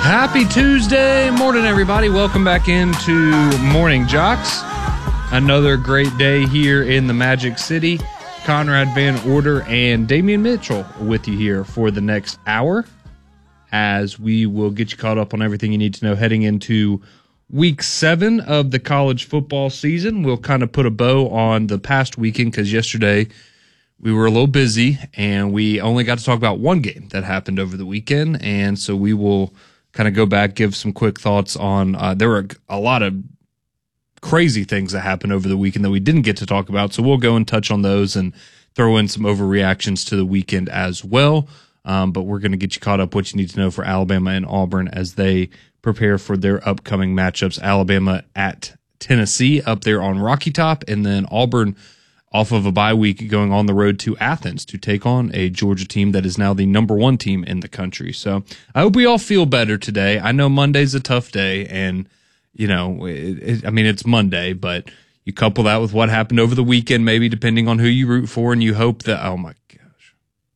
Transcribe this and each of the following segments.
Happy Tuesday morning, everybody. Welcome back into Morning Jocks. Another great day here in the Magic City. Conrad Van Order and Damian Mitchell with you here for the next hour as we will get you caught up on everything you need to know heading into Week 7 of the college football season. We'll kind of put a bow on the past weekend because yesterday we were a little busy and we only got to talk about one game that happened over the weekend. And so we will kind of go back, give some quick thoughts on there were a lot of crazy things that happened over the weekend that we didn't get to talk about. So we'll go and touch on those and throw in some overreactions to the weekend as well. But we're going to get you caught up what you need to know for Alabama and Auburn as they prepare for their upcoming matchups. Alabama at Tennessee up there on Rocky Top, and then Auburn off of a bye week going on the road to Athens to take on a Georgia team that is now the number 1 team in the country. So I hope we all feel better today. I know Monday's a tough day, and you know, it's Monday, but you couple that with what happened over the weekend, maybe depending on who you root for, and you hope that, oh my gosh.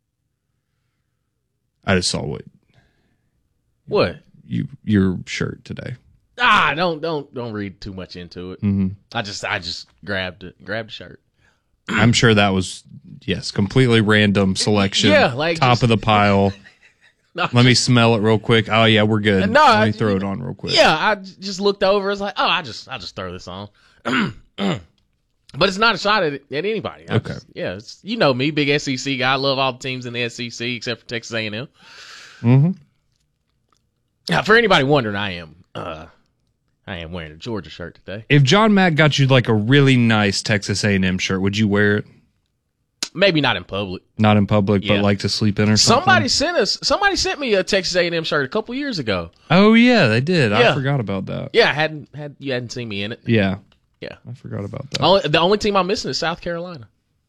I just saw what? Your shirt today. Don't read too much into it. Mm-hmm. I just grabbed the shirt. I'm sure that was, yes, completely random selection. Yeah, like top of the pile. No, Let me smell it real quick. Oh yeah, we're good. No, Let me throw it on real quick. Yeah, I just looked over. It's like, I just throw this on. But it's not a shot at anybody. Okay. It's, you know me, big SEC guy. I love all the teams in the SEC except for Texas A&M. Mm-hmm. Now, for anybody wondering, I am wearing a Georgia shirt today. If John Mack got you like a really nice Texas A&M shirt, would you wear it? Maybe not in public. Not in public, Yeah. but like to sleep in or something? Somebody sent me a Texas A&M shirt a couple years ago. Oh yeah, they did. Yeah. I forgot about that. Yeah, you hadn't seen me in it. Yeah. Yeah. I forgot about that. The only team I'm missing is South Carolina.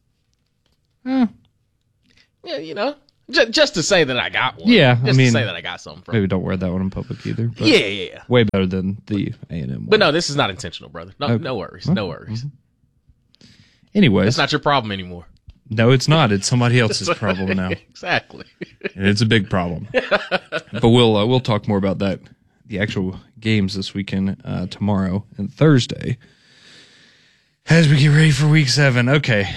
Eh, Yeah, you know, just to say that I got one. Yeah, just to say that I got something from. maybe don't wear that one in public either. But Yeah. way better than the A&M one. But no, this is not intentional, brother. No, Okay. no worries. Okay. No worries. Anyways, It's not your problem anymore. no, it's not. It's somebody else's problem now. Exactly. And it's a big problem. But we'll talk more about that, the actual games this weekend, tomorrow and Thursday, as we get ready for Week 7. Okay.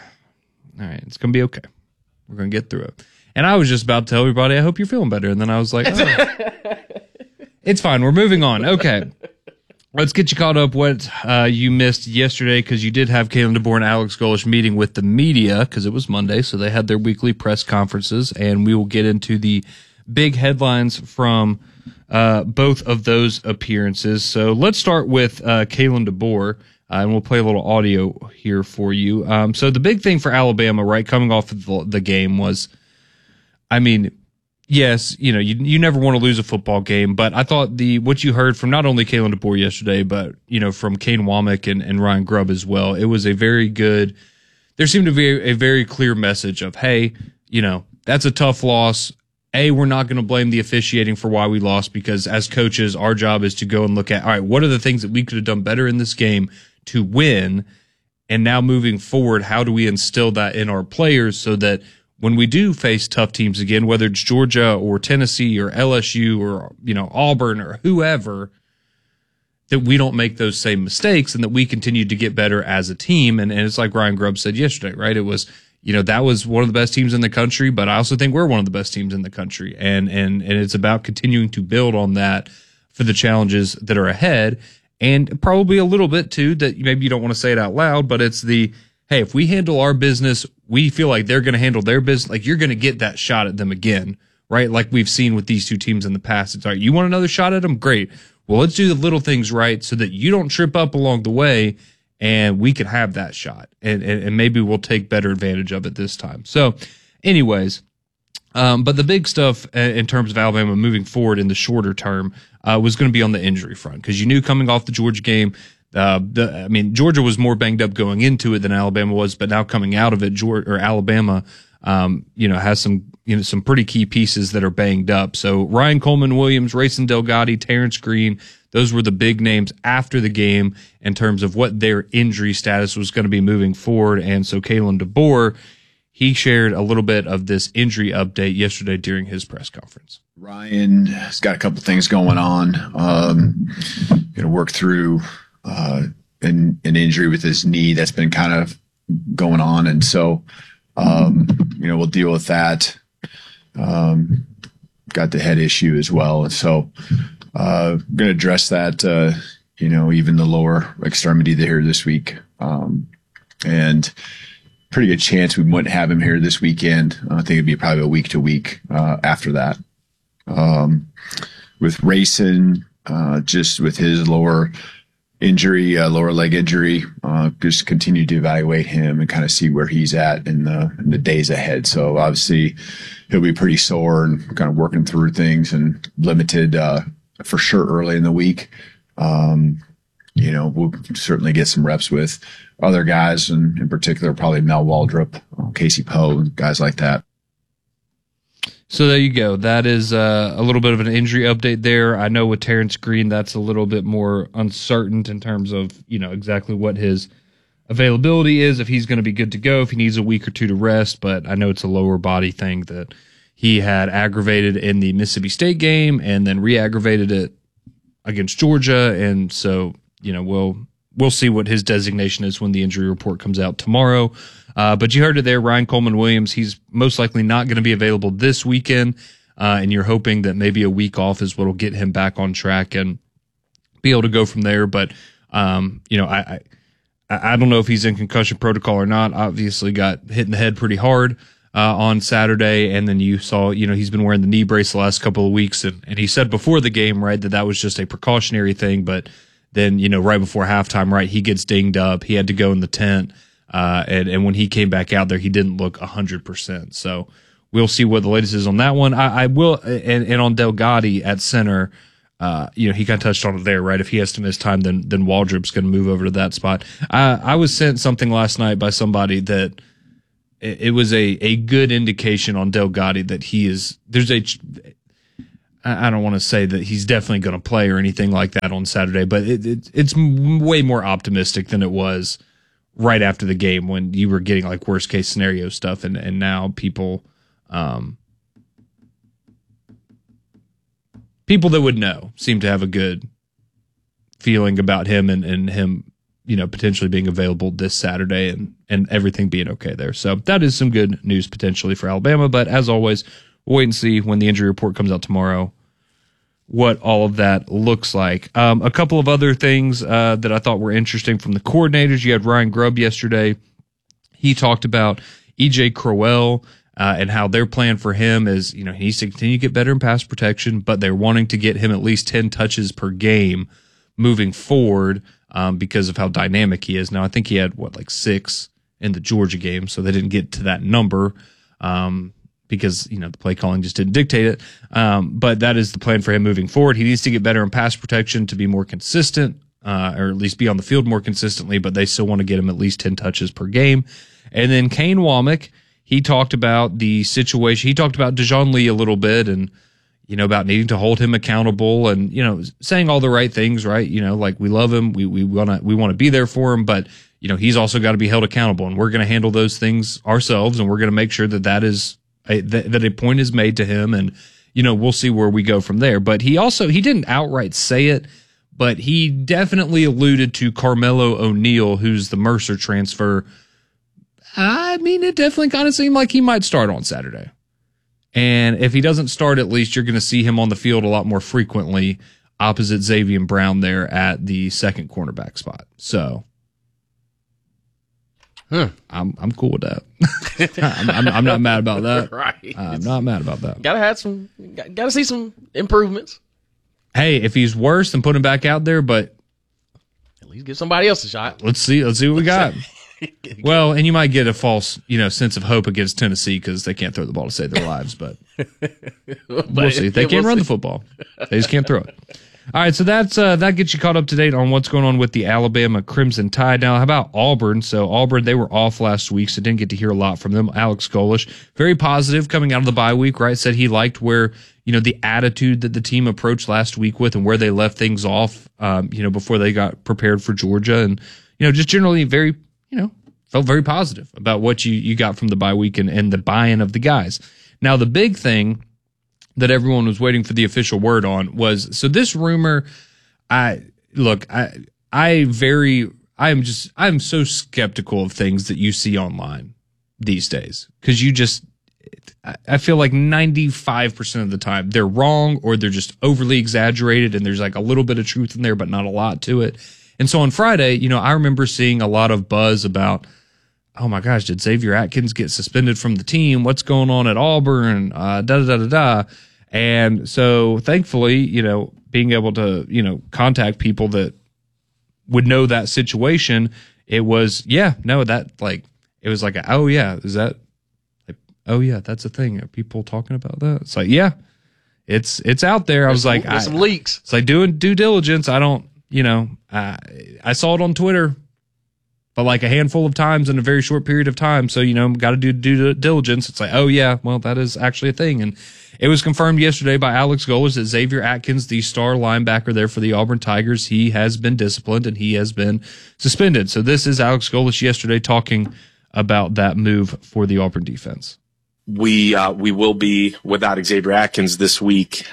All right. It's going to be okay. We're going to get through it. And I was just about to tell everybody, I hope you're feeling better. And then I was like, oh, it's fine. We're moving on. Okay. Let's get you caught up what you missed yesterday, because you did have Kalen DeBoer and Alex Golesh meeting with the media because it was Monday, so they had their weekly press conferences, and we will get into the big headlines from both of those appearances. So let's start with Kalen DeBoer, and we'll play a little audio here for you. So the big thing for Alabama, right, coming off of the game was, I mean, yes, you know, you never want to lose a football game, but I thought what you heard from not only Kalen DeBoer yesterday, but, you know, from Kane Womack and Ryan Grubb as well, it was a very good, there seemed to be a very clear message of, hey, you know, that's a tough loss. We're not going to blame the officiating for why we lost, because as coaches, our job is to go and look at, all right, what are the things that we could have done better in this game to win? And now moving forward, how do we instill that in our players so that when we do face tough teams again, whether it's Georgia or Tennessee or LSU or, you know, Auburn or whoever, that we don't make those same mistakes and that we continue to get better as a team. And it's like Ryan Grubb said yesterday, right? It was, you know, that was one of the best teams in the country, but I also think we're one of the best teams in the country. And it's about continuing to build on that for the challenges that are ahead. And probably a little bit too, that maybe you don't want to say it out loud, but it's the, hey, if we handle our business, we feel like they're going to handle their business. Like, you're going to get that shot at them again, right? Like we've seen with these two teams in the past. It's all right, you want another shot at them? Great. Well, let's do the little things right so that you don't trip up along the way and we can have that shot. And maybe we'll take better advantage of it this time. So anyways, but the big stuff in terms of Alabama moving forward in the shorter term was going to be on the injury front, because you knew coming off the Georgia game, Georgia was more banged up going into it than Alabama was, but now coming out of it, Alabama, has some pretty key pieces that are banged up. So Ryan Coleman-Williams, Rayson Delgado, Terrence Green, those were the big names after the game in terms of what their injury status was going to be moving forward. And so Kalen DeBoer, he shared a little bit of this injury update yesterday during his press conference. Ryan has got a couple things going on. Going to work through an injury with his knee that's been kind of going on, and so we'll deal with that. Got the head issue as well, and so going to address that. Even the lower extremity there this week, and pretty good chance we wouldn't have him here this weekend. I think it'd be probably a week to week after that. With Rayson, just with his lower leg injury, just continue to evaluate him and kind of see where he's at in the days ahead. So obviously he'll be pretty sore and kind of working through things and limited, for sure early in the week. We'll certainly get some reps with other guys, and in particular, probably Mel Waldrop, Casey Poe, guys like that. So there you go. That is a little bit of an injury update there. I know with Terrence Green, that's a little bit more uncertain in terms of, exactly what his availability is, if he's going to be good to go, if he needs a week or two to rest. But I know it's a lower body thing that he had aggravated in the Mississippi State game and then re-aggravated it against Georgia. And so, we'll see what his designation is when the injury report comes out tomorrow. But you heard it there, Ryan Coleman-Williams. He's most likely not going to be available this weekend, and you're hoping that maybe a week off is what will get him back on track and be able to go from there. But I don't know if he's in concussion protocol or not. Obviously, got hit in the head pretty hard on Saturday, and then you saw he's been wearing the knee brace the last couple of weeks, and he said before the game, right, that was just a precautionary thing, but then right before halftime, right, he gets dinged up. He had to go in the tent. And when he came back out there, he didn't look 100%. So we'll see what the latest is on that one. I will, and on Delgatti at center, he kind of touched on it there, right? If he has to miss time, then Waldrop's going to move over to that spot. I was sent something last night by somebody that it was a good indication on Delgatti that I don't want to say that he's definitely going to play or anything like that on Saturday, but it's way more optimistic than it was right after the game when you were getting like worst case scenario stuff. And now people that would know seem to have a good feeling about him and him, potentially being available this Saturday and everything being okay there. So that is some good news potentially for Alabama. But as always, we'll wait and see when the injury report comes out tomorrow what all of that looks like. A couple of other things that I thought were interesting from the coordinators. You had Ryan Grubb yesterday. He talked about E.J. Crowell and how their plan for him is, he needs to continue to get better in pass protection, but they're wanting to get him at least 10 touches per game moving forward because of how dynamic he is. Now, I think he had, 6 in the Georgia game, so they didn't get to that number. Because, the play calling just didn't dictate it. But that is the plan for him moving forward. He needs to get better in pass protection to be more consistent, or at least be on the field more consistently, but they still want to get him at least 10 touches per game. And then Kane Womack, he talked about the situation. He talked about Dejoun Lee a little bit and, about needing to hold him accountable and, saying all the right things, right? Like we love him. We want to be there for him, but, he's also got to be held accountable, and we're going to handle those things ourselves, and we're going to make sure that is that a point is made to him, and we'll see where we go from there. But he didn't outright say it, but he definitely alluded to Carmelo O'Neal, who's the Mercer transfer. I mean, it definitely kind of seemed like he might start on Saturday, and if he doesn't start, at least you're going to see him on the field a lot more frequently opposite Xavier Brown there at the second cornerback spot. So I'm cool with that. I'm not mad about that. Right. I'm not mad about that. Gotta see some improvements. Hey, if he's worse, then put him back out there, but at least give somebody else a shot. Let's see what we got. Well, and you might get a false, sense of hope against Tennessee because they can't throw the ball to save their lives, but we'll see. They can't run the football. They just can't throw it. All right, so that gets you caught up to date on what's going on with the Alabama Crimson Tide. Now, how about Auburn? So Auburn, they were off last week, so didn't get to hear a lot from them. Alex Golesh, very positive coming out of the bye week, right? Said he liked where, the attitude that the team approached last week with and where they left things off, before they got prepared for Georgia. And, just generally very, felt very positive about what you got from the bye week and the buy-in of the guys. Now, the big thing that everyone was waiting for the official word on was, so this rumor, I'm so skeptical of things that you see online these days, because I feel like 95% of the time they're wrong, or they're just overly exaggerated, and there's like a little bit of truth in there, but not a lot to it. And so on Friday, I remember seeing a lot of buzz about, oh my gosh, did Xavier Atkins get suspended from the team? What's going on at Auburn? And so thankfully, being able to, contact people that would know that situation, it was, it was like, oh yeah, is that, like, oh yeah, that's a thing. Are people talking about that? It's like, yeah, it's out there. I was like, there's some leaks. It's like doing due diligence. I don't, I saw it on Twitter, but like a handful of times in a very short period of time. So, got to do due diligence. It's like, oh yeah, well, that is actually a thing. And it was confirmed yesterday by Alex Golesh that Xavier Atkins, the star linebacker there for the Auburn Tigers, he has been disciplined and he has been suspended. So this is Alex Golesh yesterday talking about that move for the Auburn defense. We will be without Xavier Atkins this week.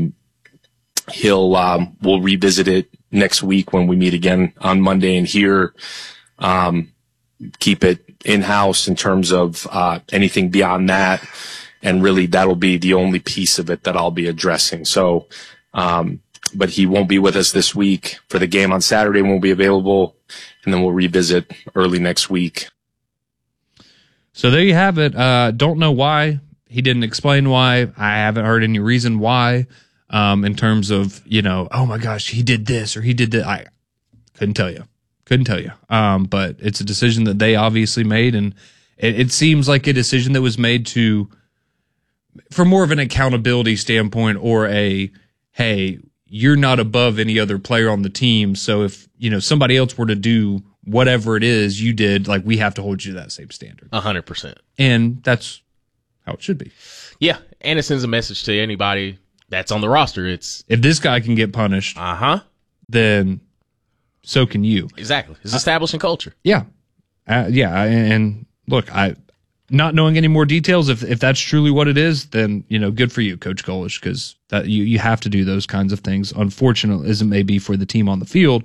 We'll revisit it next week when we meet again on Monday, and here, keep it in-house in terms of anything beyond that. And really, that'll be the only piece of it that I'll be addressing. So, but he won't be with us this week for the game on Saturday. Won't be available, and then we'll revisit early next week. So there you have it. Don't know why. He didn't explain why. I haven't heard any reason why. In terms of, oh my gosh, he did this or he did that. I couldn't tell you. But it's a decision that they obviously made, and it seems like a decision that was made for more of an accountability standpoint, or hey, you're not above any other player on the team. So if, somebody else were to do whatever it is you did, like, we have to hold you to that same standard. 100%. And that's how it should be. Yeah. And it sends a message to anybody that's on the roster. It's, if this guy can get punished, then so can you. Exactly. It's establishing culture. Yeah. And look, not knowing any more details, if that's truly what it is, then, good for you, Coach Golesh, because that you have to do those kinds of things. Unfortunately, as it may be for the team on the field,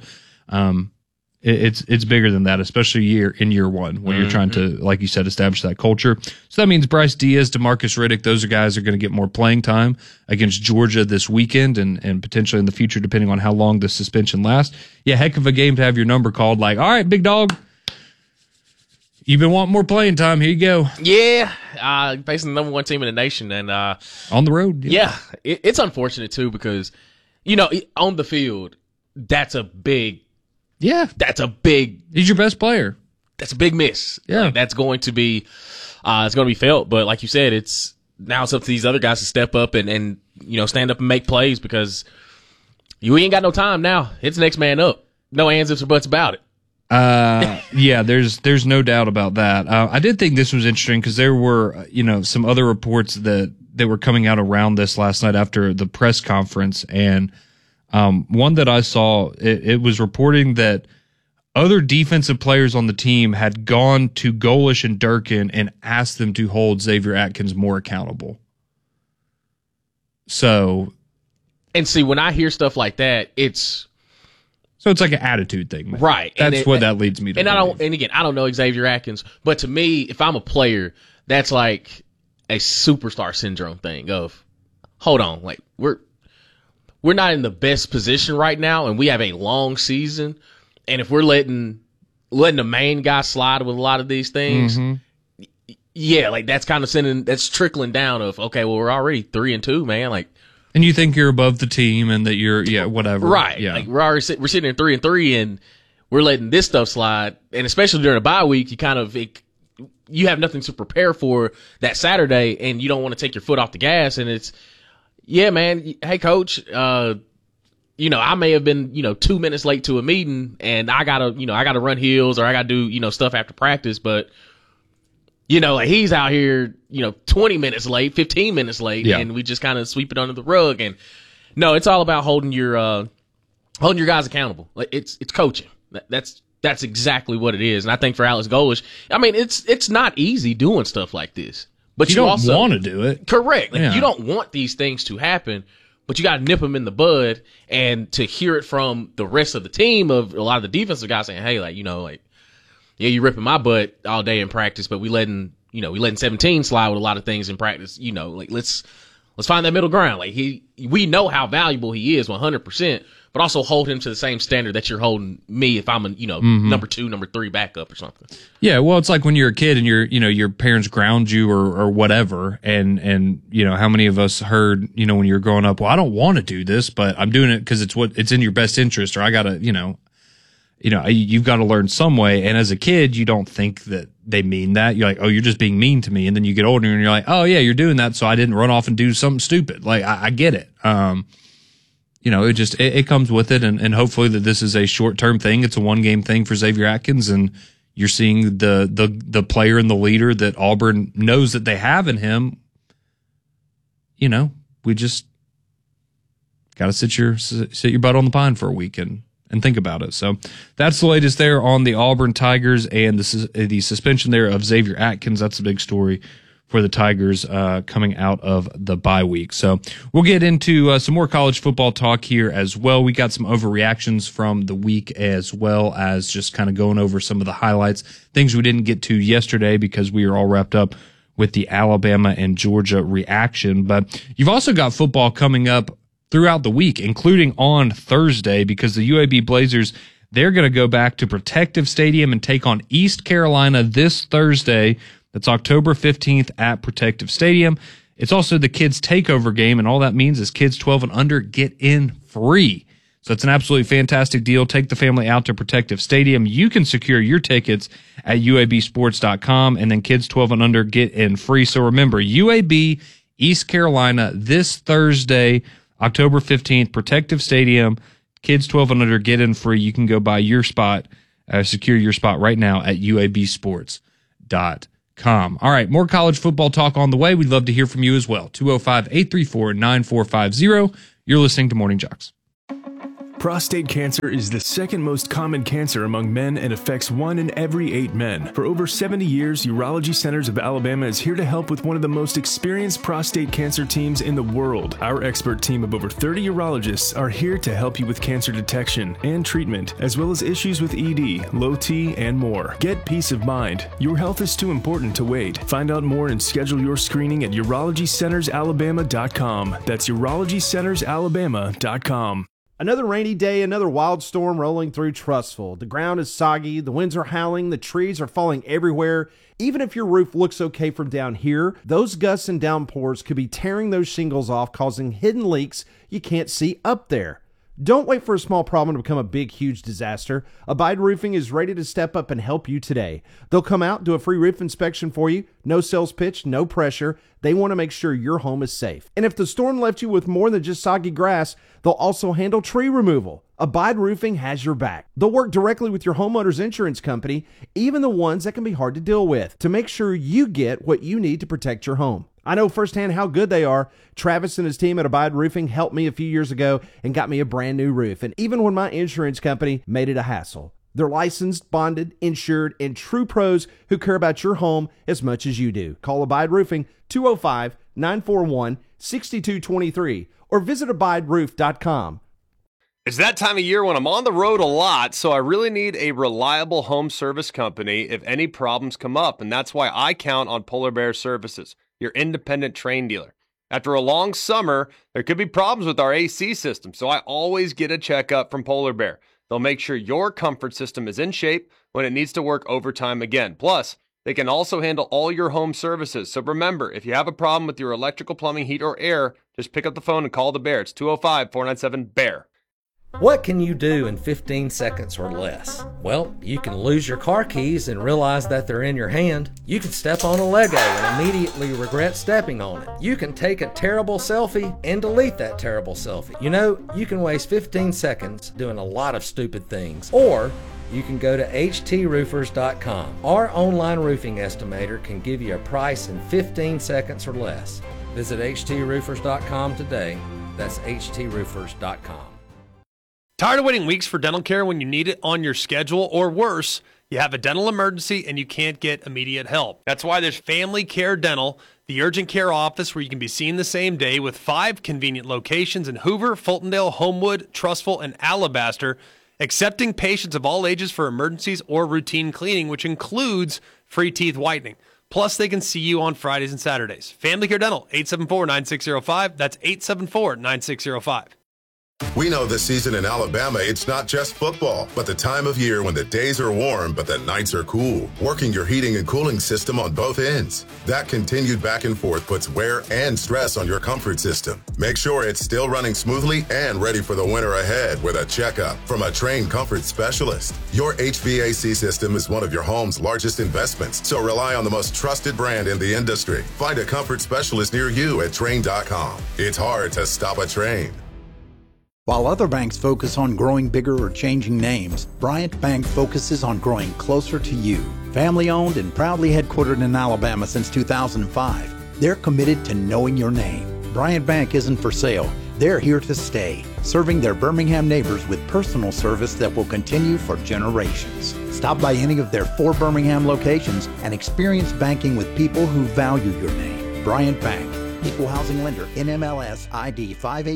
it's bigger than that, especially in year one, when you're trying to, like you said, establish that culture. So that means Bryce Diaz, DeMarcus Riddick, those are guys are going to get more playing time against Georgia this weekend, and potentially in the future, depending on how long the suspension lasts. Yeah, heck of a game to have your number called. Like, all right, big dog, you've been wanting more playing time. Here you go. Yeah, facing the number one team in the nation, and on the road. Yeah, it's unfortunate too, because on the field, that's a big. Yeah, he's your best player. That's a big miss. Yeah, like, that's going to be, it's going to be felt. But like you said, it's up to these other guys to step up and stand up and make plays, because you ain't got no time now. It's next man up. No ands, ifs, or buts about it. Yeah, there's no doubt about that. I did think this was interesting because there were, some other reports that were coming out around this last night after the press conference, and one that I saw, it was reporting that other defensive players on the team had gone to Golesh and Durkin and asked them to hold Xavier Atkins more accountable. So, and see, when I hear stuff like that, it's like an attitude thing, man. Right? That's what that leads me to. And I don't know Xavier Atkins, but to me, if I'm a player, that's like a superstar syndrome thing of, hold on, like we're not in the best position right now, and we have a long season. And if we're letting the main guy slide with a lot of these things, yeah, like that's kind of that's trickling down of, okay, well, we're already 3-2, man. Like, and you think you're above the team and that you're, whatever. Right. Yeah. Like we're sitting in 3-3 and we're letting this stuff slide. And especially during a bye week, you have nothing to prepare for that Saturday, and you don't want to take your foot off the gas. And it's, yeah, man. Hey, coach, I may have been, 2 minutes late to a meeting, and I gotta run hills, or I gotta do, stuff after practice. But, like he's out here, 20 minutes late, 15 minutes late, and we just kind of sweep it under the rug. And no, it's all about holding your guys accountable. Like it's coaching. That's exactly what it is. And I think for Alex Golesh, I mean, it's not easy doing stuff like this, But you don't also want to do it. Correct. Like, Yeah. you don't want these things to happen, but you got to nip them in the bud. And to hear it from the rest of the team, of a lot of the defensive guys saying, hey, like, yeah, you ripping my butt all day in practice, but we letting 17 slide with a lot of things in practice. Like, let's find that middle ground. Like, we know how valuable he is 100%, but also hold him to the same standard that you're holding me if I'm a, number 2, number 3 backup or something. Yeah, well, it's like when you're a kid and your parents ground you or whatever, and how many of us heard, when you're growing up, well, I don't want to do this, but I'm doing it because it's in your best interest, or I gotta, you've got to learn some way. And as a kid, you don't think that they mean that. You're like, oh, you're just being mean to me. And then you get older and you're like, oh yeah, you're doing that, so I didn't run off and do something stupid. Like, I get it. It comes with it, and hopefully that this is a short-term thing. It's a one-game thing for Xavier Atkins, and you're seeing the player and the leader that Auburn knows that they have in him. We just got to sit your butt on the pine for a week and think about it. So that's the latest there on the Auburn Tigers and the suspension there of Xavier Atkins. That's a big story for the Tigers coming out of the bye week. So we'll get into some more college football talk here as well. We got some overreactions from the week, as well as just kind of going over some of the highlights, things we didn't get to yesterday because we were all wrapped up with the Alabama and Georgia reaction. But you've also got football coming up throughout the week, including on Thursday, because the UAB Blazers, they're going to go back to Protective Stadium and take on East Carolina this Thursday. That's October 15th at Protective Stadium. It's also the kids' takeover game, and all that means is kids 12 and under get in free. So it's an absolutely fantastic deal. Take the family out to Protective Stadium. You can secure your tickets at UABsports.com, and then kids 12 and under get in free. So remember, UAB, East Carolina, this Thursday, October 15th, Protective Stadium. Kids 12 and under get in free. You can go buy your spot, secure your spot right now at UABsports.com. All right, more college football talk on the way. We'd love to hear from you as well. 205-834-9450. You're listening to Morning Jocks. Prostate cancer is the second most common cancer among men and affects 1 in every 8 men. For over 70 years, Urology Centers of Alabama is here to help with one of the most experienced prostate cancer teams in the world. Our expert team of over 30 urologists are here to help you with cancer detection and treatment, as well as issues with ED, low T, and more. Get peace of mind. Your health is too important to wait. Find out more and schedule your screening at UrologyCentersAlabama.com. That's UrologyCentersAlabama.com. Another rainy day, another wild storm rolling through Trussville. The ground is soggy, the winds are howling, the trees are falling everywhere. Even if your roof looks okay from down here, those gusts and downpours could be tearing those shingles off, causing hidden leaks you can't see up there. Don't wait for a small problem to become a big, huge disaster. Abide Roofing is ready to step up and help you today. They'll come out, do a free roof inspection for you. No sales pitch, no pressure. They want to make sure your home is safe. And if the storm left you with more than just soggy grass, they'll also handle tree removal. Abide Roofing has your back. They'll work directly with your homeowner's insurance company, even the ones that can be hard to deal with, to make sure you get what you need to protect your home. I know firsthand how good they are. Travis and his team at Abide Roofing helped me a few years ago and got me a brand new roof. And even when my insurance company made it a hassle. They're licensed, bonded, insured, and true pros who care about your home as much as you do. Call Abide Roofing 205-941-6223 or visit abideroof.com. It's that time of year when I'm on the road a lot, so I really need a reliable home service company if any problems come up, and that's why I count on Polar Bear Services, your independent Trane dealer. After a long summer, there could be problems with our AC system, so I always get a checkup from Polar Bear. They'll make sure your comfort system is in shape when it needs to work overtime again. Plus, they can also handle all your home services. So remember, if you have a problem with your electrical, plumbing, heat, or air, just pick up the phone and call the Bear. It's 205-497-BEAR. What can you do in 15 seconds or less? Well, you can lose your car keys and realize that they're in your hand. You can step on a Lego and immediately regret stepping on it. You can take a terrible selfie and delete that terrible selfie. You know, you can waste 15 seconds doing a lot of stupid things. Or you can go to HTRoofers.com. Our online roofing estimator can give you a price in 15 seconds or less. Visit HTRoofers.com today. That's HTRoofers.com. Tired of waiting weeks for dental care when you need it on your schedule, or worse, you have a dental emergency and you can't get immediate help? That's why there's Family Care Dental The urgent care office where you can be seen the same day with 5 convenient locations in Hoover, Fultondale, Homewood, Trussville, and Alabaster, accepting patients of all ages for emergencies or routine cleaning, which includes free teeth whitening. Plus, they can see you on Fridays and Saturdays. Family Care Dental, 874-9605. That's 874-9605. We know this season in Alabama, it's not just football, but the time of year when the days are warm, but the nights are cool. Working your heating and cooling system on both ends. That continued back and forth puts wear and stress on your comfort system. Make sure it's still running smoothly and ready for the winter ahead with a checkup from a trained comfort specialist. Your HVAC system is one of your home's largest investments, so rely on the most trusted brand in the industry. Find a comfort specialist near you at Trane.com. It's hard to stop a Trane. While other banks focus on growing bigger or changing names, Bryant Bank focuses on growing closer to you. Family owned and proudly headquartered in Alabama since 2005, they're committed to knowing your name. Bryant Bank isn't for sale. They're here to stay, serving their Birmingham neighbors with personal service that will continue for generations. Stop by any of their 4 Birmingham locations and experience banking with people who value your name. Bryant Bank. Equal housing lender, NMLS ID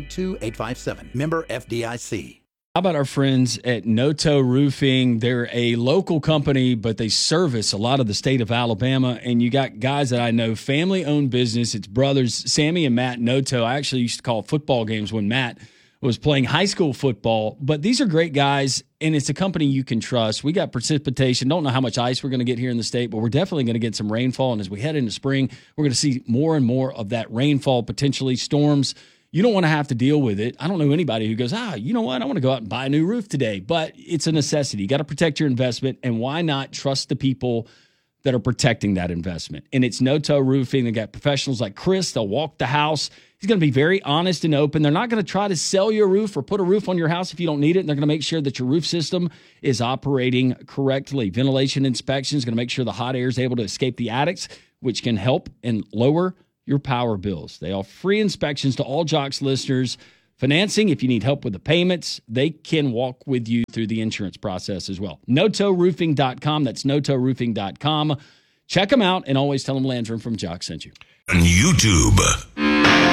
582857. Member FDIC. How about our friends at Noto Roofing? They're a local company, but they service a lot of the state of Alabama. And you got guys that I know, family-owned business. It's brothers, Sammy and Matt Noto. I actually used to call football games when Matt was playing high school football. But these are great guys, and it's a company you can trust. We got precipitation. Don't know how much ice we're going to get here in the state, but we're definitely going to get some rainfall. And as we head into spring, we're going to see more and more of that rainfall, potentially storms. You don't want to have to deal with it. I don't know anybody who goes, you know what? I want to go out and buy a new roof today. But it's a necessity. You got to protect your investment, and why not trust the people that are protecting that investment? And it's Noto Roofing. They got professionals like Chris. They'll walk the house. He's going to be very honest and open. They're not going to try to sell you a roof or put a roof on your house if you don't need it. And they're going to make sure that your roof system is operating correctly. Ventilation inspection is going to make sure the hot air is able to escape the attics, which can help and lower your power bills. They offer free inspections to all Jocks listeners. Financing, if you need help with the payments, they can walk with you through the insurance process as well. NotoRoofing.com. That's NotoRoofing.com. Check them out and always tell them Landrum from Jocks sent you. On YouTube.